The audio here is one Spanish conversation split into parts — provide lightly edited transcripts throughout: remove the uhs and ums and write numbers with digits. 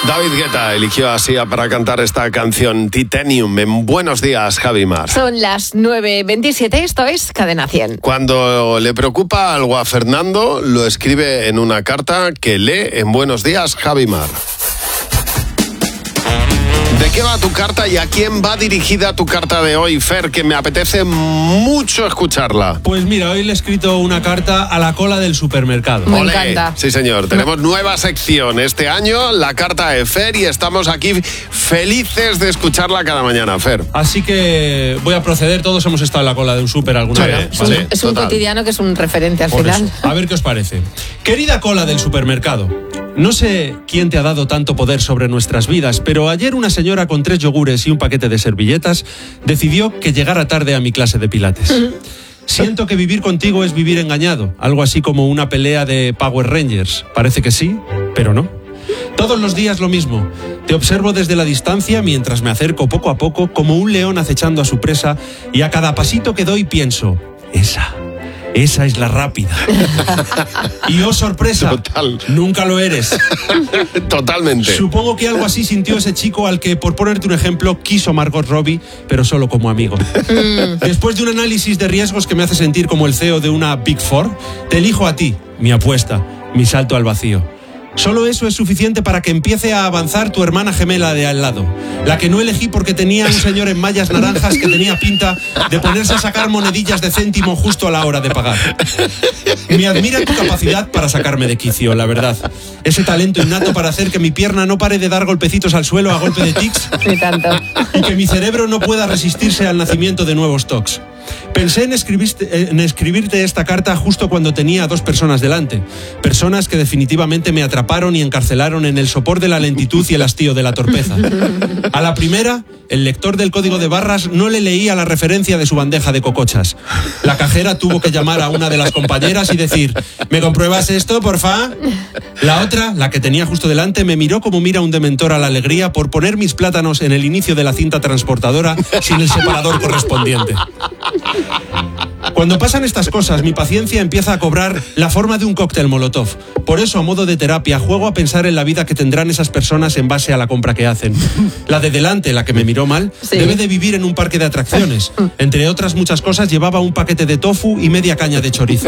David Guetta eligió a Sia para cantar esta canción Titanium en Buenos Días, Javi Mar. Son las 9:27, esto es Cadena 100. Cuando le preocupa algo a Fernando, lo escribe en una carta que lee en Buenos Días, Javi Mar. ¿De qué va tu carta y a quién va dirigida tu carta de hoy, Fer? Que me apetece mucho escucharla. Pues mira, hoy le he escrito una carta a la cola del supermercado. Me encanta. Sí, señor. Tenemos nueva sección este año, la carta de Fer, y estamos aquí felices de escucharla cada mañana, Fer. Así que voy a proceder. Todos hemos estado en la cola de un súper alguna vez. ¿vale? Es un cotidiano que es un referente al Por final. eso. A ver qué os parece. Querida cola del supermercado, no sé quién te ha dado tanto poder sobre nuestras vidas, pero ayer una señora con 3 yogures y un paquete de servilletas decidió que llegara tarde a mi clase de pilates. Siento que vivir contigo es vivir engañado, algo así como una pelea de Power Rangers. Parece que sí, pero no. Todos los días lo mismo. Te observo desde la distancia mientras me acerco poco a poco como un león acechando a su presa, y a cada pasito que doy pienso, esa es la rápida. Y oh, sorpresa, Total. nunca lo eres. Totalmente. Supongo que algo así sintió ese chico al que, por ponerte un ejemplo, quiso Margot Robbie, pero solo como amigo. Después de un análisis de riesgos que me hace sentir como el CEO de una Big Four, te elijo a ti, mi apuesta, mi salto al vacío. Solo eso es suficiente para que empiece a avanzar tu hermana gemela de al lado, la que no elegí porque tenía un señor en mallas naranjas que tenía pinta de ponerse a sacar monedillas de céntimo justo a la hora de pagar. Me admira tu capacidad para sacarme de quicio, la verdad. Ese talento innato para hacer que mi pierna no pare de dar golpecitos al suelo a golpe de tics, Ni tanto. y que mi cerebro no pueda resistirse al nacimiento de nuevos tocs. Pensé en escribirte esta carta justo cuando tenía a 2 personas delante. Personas que definitivamente me atraparon y encarcelaron en el sopor de la lentitud y el hastío de la torpeza. A la primera, el lector del código de barras no le leía la referencia de su bandeja de cocochas. La cajera tuvo que llamar a una de las compañeras y decir, ¿me compruebas esto, porfa? La otra, la que tenía justo delante, me miró como mira un dementor a la alegría por poner mis plátanos en el inicio de la cinta transportadora sin el separador correspondiente. Cuando pasan estas cosas, mi paciencia empieza a cobrar la forma de un cóctel Molotov. Por eso, a modo de terapia, juego a pensar en la vida que tendrán esas personas en base a la compra que hacen. La de delante, la que me miró mal, Sí. debe de vivir en un parque de atracciones. Entre otras muchas cosas, llevaba un paquete de tofu y media caña de chorizo.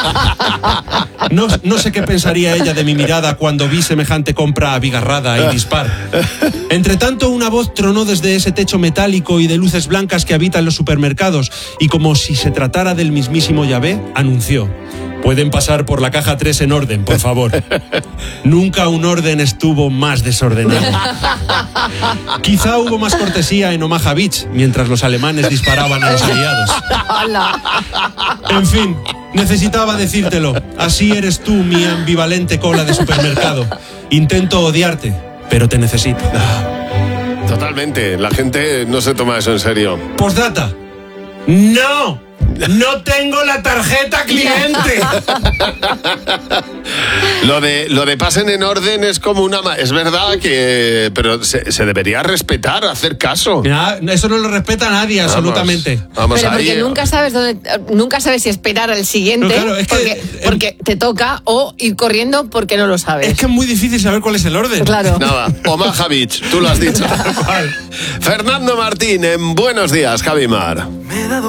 No sé qué pensaría ella de mi mirada cuando vi semejante compra abigarrada y dispar. Entre tanto, una voz tronó desde ese techo metálico y de luces blancas que habitan los supermercados, y como si se tratara del mismísimo Yahvé, anunció: pueden pasar por la caja 3 en orden, por favor. Nunca un orden estuvo más desordenado. Quizá hubo más cortesía en Omaha Beach, mientras los alemanes disparaban a los aliados. Hola. En fin, necesitaba decírtelo. Así eres tú, mi ambivalente cola de supermercado. Intento odiarte, pero te necesito. Totalmente. La gente no se toma eso en serio. Postdata. ¡No! ¡No tengo la tarjeta cliente! Lo de pasen en orden es como una... Es verdad que... Pero se debería respetar, hacer caso. Mira, eso no lo respeta nadie, absolutamente. Vamos Pero ahí. porque nunca sabes si esperar al siguiente, No, claro, es que, porque te toca, o ir corriendo porque no lo sabes. Es que es muy difícil saber cuál es el orden. Claro. Nada, Omaha Beach, tú lo has dicho. Fernando Martín, en Buenos Días, Javi Mar. Me he dado